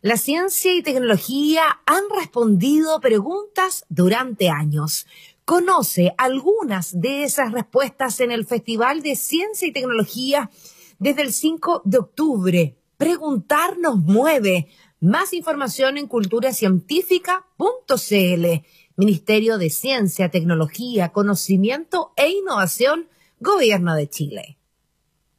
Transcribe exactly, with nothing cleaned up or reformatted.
La ciencia y tecnología han respondido preguntas durante años. Conoce algunas de esas respuestas en el Festival de Ciencia y Tecnología desde el cinco de octubre. Preguntar nos mueve. Más información en cultura científica punto c l. Ministerio de Ciencia, Tecnología, Conocimiento e Innovación, Gobierno de Chile.